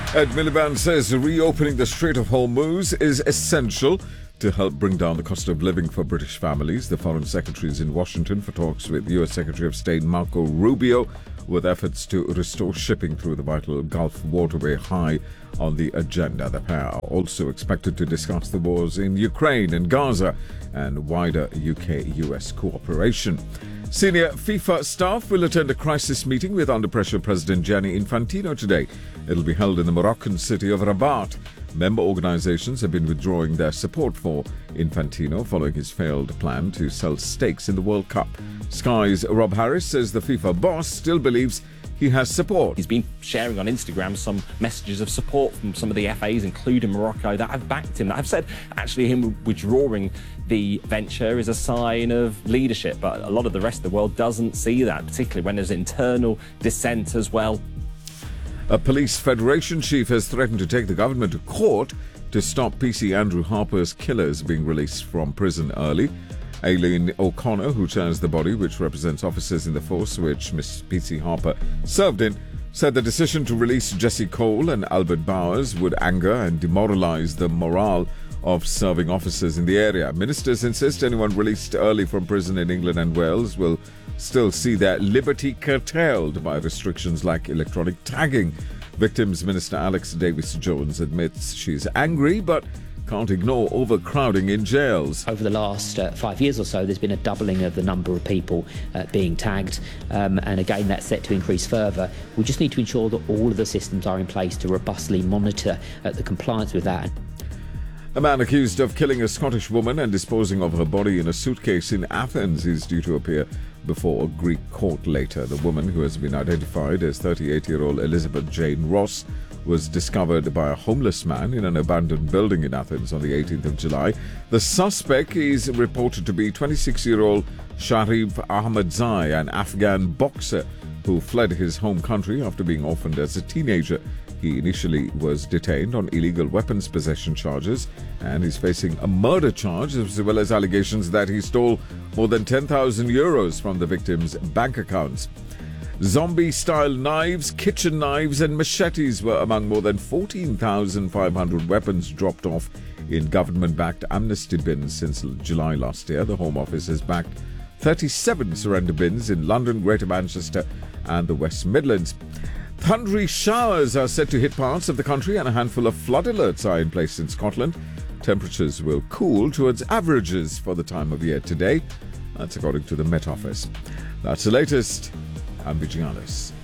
Ed Miliband says reopening the Strait of Hormuz is essential to help bring down the cost of living for British families. The Foreign Secretary is in Washington for talks with U.S. Secretary of State Marco Rubio, with efforts to restore shipping through the vital Gulf waterway high on the agenda. The pair are also expected to discuss the wars in Ukraine and Gaza and wider UK-US cooperation. Senior FIFA staff will attend a crisis meeting with under-pressure President Gianni Infantino today. It'll be held in the Moroccan city of Rabat. Member organizations have been withdrawing their support for Infantino following his failed plan to sell stakes in the World Cup. Sky's Rob Harris says the FIFA boss still believes he has support. He's been sharing on Instagram some messages of support from some of the FAs, including Morocco, that have backed him, that have said actually him withdrawing the venture is a sign of leadership. But a lot of the rest of the world doesn't see that, particularly when there's internal dissent as well. A police federation chief has threatened to take the government to court to stop PC Andrew Harper's killers being released from prison early. Aileen O'Connor, who chairs the body which represents officers in the force which Miss PC Harper served in, said the decision to release Jesse Cole and Albert Bowers would anger and demoralise the morale of serving officers in the area. Ministers insist anyone released early from prison in England and Wales will still see their liberty curtailed by restrictions like electronic tagging. Victims Minister Alex Davis-Jones admits she's angry but can't ignore overcrowding in jails. Over the last 5 years or so, there's been a doubling of the number of people being tagged, and again that's set to increase further. We just need to ensure that all of the systems are in place to robustly monitor the compliance with that. A man accused of killing a Scottish woman and disposing of her body in a suitcase in Athens is due to appear before a Greek court later. The woman, who has been identified as 38-year-old Elizabeth Jane Ross, was discovered by a homeless man in an abandoned building in Athens on the 18th of July. The suspect is reported to be 26-year-old Sharif Ahmadzai, an Afghan boxer who fled his home country after being orphaned as a teenager. He initially was detained on illegal weapons possession charges and is facing a murder charge as well as allegations that he stole more than 10,000 euros from the victim's bank accounts. Zombie-style knives, kitchen knives and machetes were among more than 14,500 weapons dropped off in government-backed amnesty bins since July last year. The Home Office has backed 37 surrender bins in London, Greater Manchester and the West Midlands. Thundery showers are set to hit parts of the country and a handful of flood alerts are in place in Scotland. Temperatures will cool towards averages for the time of year today. That's according to the Met Office. That's the latest. I'm Vijay Alice.